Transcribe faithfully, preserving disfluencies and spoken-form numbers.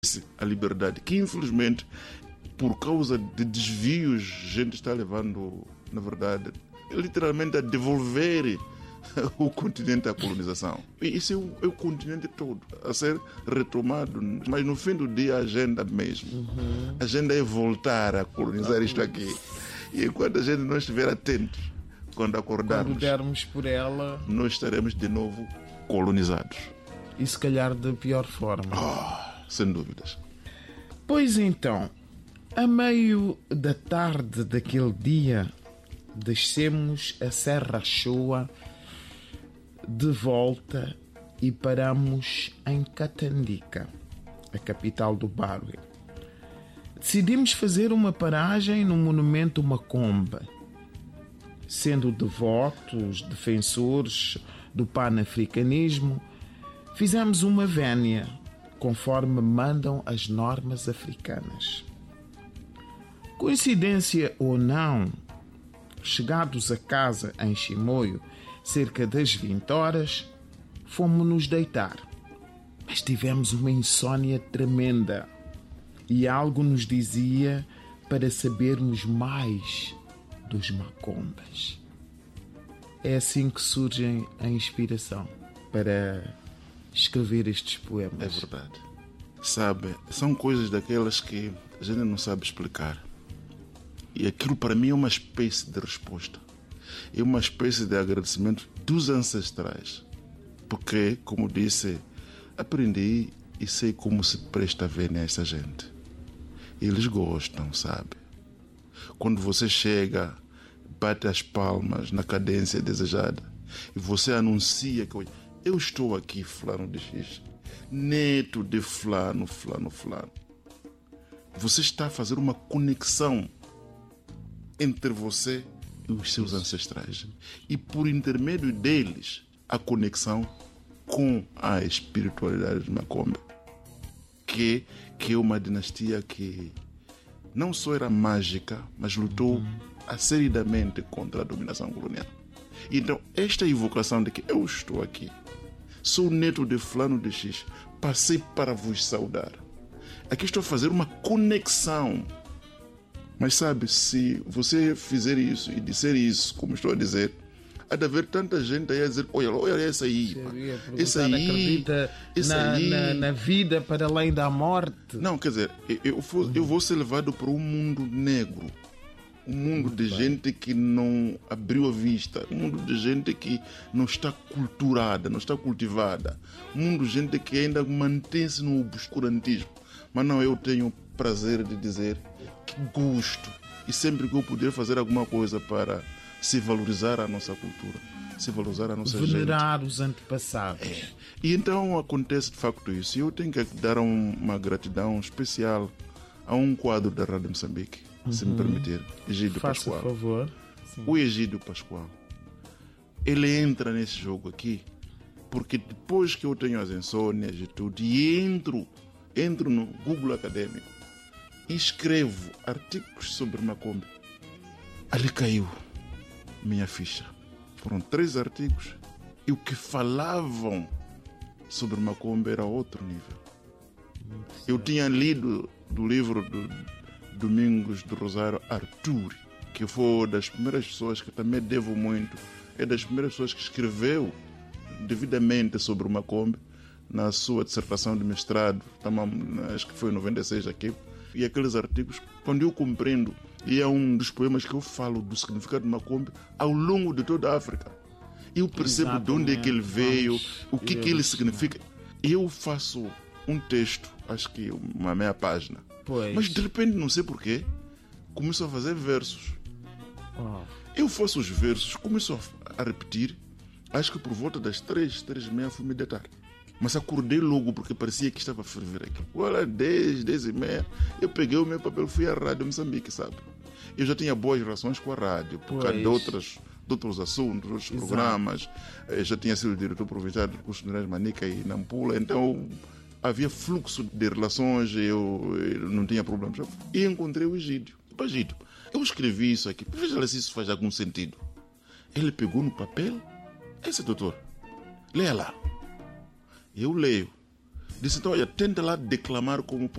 a liberdade, que infelizmente, por causa de desvios, a gente está levando, na verdade, literalmente a devolver o continente à colonização. E isso é o, é o continente todo a ser retomado. Mas no fim do dia, a agenda mesmo. Uhum. A agenda é voltar a colonizar isto aqui. E enquanto a gente não estiver atento, quando acordarmos, quando dermos por ela, nós estaremos de novo colonizados. E se calhar da pior forma. Oh, sem dúvidas. Pois então, a meio da tarde daquele dia, descemos a Serra Shoa de volta e paramos em Catandica, a capital do Barwe. Decidimos fazer uma paragem no monumento Macombe. Sendo devotos, defensores do panafricanismo, fizemos uma vénia, conforme mandam as normas africanas. Coincidência ou não, chegados a casa em Chimoio, cerca das vinte horas, fomos nos deitar. Mas tivemos uma insônia tremenda e algo nos dizia para sabermos mais dos macombas. É assim que surge a inspiração para escrever estes poemas. É verdade. Sabe, são coisas daquelas que a gente não sabe explicar. E aquilo para mim é uma espécie de resposta. É uma espécie de agradecimento dos ancestrais. Porque, como disse, aprendi e sei como se presta a ver nessa gente. Eles gostam, sabe? Quando você chega, bate as palmas na cadência desejada e você anuncia que eu estou aqui, fulano de X, neto de fulano, fulano, fulano. Você está a fazer uma conexão entre você e os seus ancestrais. E por intermédio deles, a conexão com a espiritualidade de Macombe, que, que é uma dinastia que não só era mágica, mas lutou uhum. acerridamente contra a dominação colonial. Então, esta evocação de que eu estou aqui, sou neto de fulano de X, passei para vos saudar. Aqui estou a fazer uma conexão. Mas sabe, se você fizer isso e disser isso, como estou a dizer, há de haver tanta gente aí a dizer, olha, olha esse aí, esse aí, acredita esse na, aí. Na, na vida para além da morte. Não, quer dizer, eu vou, eu vou ser levado para um mundo negro, um mundo Muito de bem. gente que não abriu a vista, um mundo de gente que não está culturada, não está cultivada, um mundo de gente que ainda mantém-se no obscurantismo. Mas não, eu tenho o prazer de dizer que gosto, e sempre que eu puder fazer alguma coisa para se valorizar a nossa cultura, se valorizar a nossa Venerar gente. Venerar os antepassados. É. E então acontece de facto isso. E eu tenho que dar um, uma gratidão especial a um quadro da Rádio Moçambique, uhum. se me permitir, Egídio Faça Pascoal. Favor. Sim. O Egídio Pascoal, ele entra nesse jogo aqui, porque depois que eu tenho as insônias e tudo, e entro, entro no Google Acadêmico, e escrevo artigos sobre Macombe, ali caiu minha ficha. Foram três artigos e o que falavam sobre Macombe era outro nível. Eu tinha lido do livro do Domingos do Rosário Arturi, que foi das primeiras pessoas que também devo muito, é das primeiras pessoas que escreveu devidamente sobre o Macombe na sua dissertação de mestrado, acho que foi em noventa e seis aqui. E aqueles artigos, quando eu compreendo, e é um dos poemas que eu falo do significado de Macombe ao longo de toda a África. Eu percebo Exatamente. de onde é que ele veio, Vamos. o que, que ele significa. Eu faço um texto, acho que uma meia página. Pois. Mas de repente, não sei porquê, começo a fazer versos. Oh. Eu faço os versos, começo a repetir, acho que por volta das três, três e meia fui me deitar. Mas acordei logo porque parecia que estava a ferver aqui. Olha, dez, dez e meia, eu peguei o meu papel e fui à Rádio Moçambique, sabe? Eu já tinha boas relações com a rádio, por causa de, outras, de outros assuntos, outros Exato. programas. Eu já tinha sido diretor provincial do curso de Manica e Nampula, então havia fluxo de relações, eu, eu não tinha problemas. E encontrei o Egídio. Tipo, Egídio, eu escrevi isso aqui, veja lá se isso faz algum sentido. Ele pegou no papel, esse doutor, leia lá. Eu leio. Disse, então, olha, tenta lá declamar como